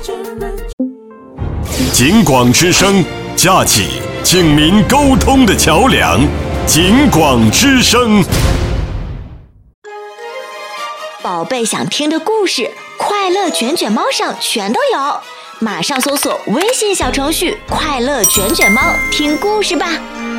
警广之声，架起警民沟通的桥梁。警广之声， 宝贝想听的故事，快乐卷卷猫上全都有，马上搜索微信小程序快乐卷卷猫听故事吧。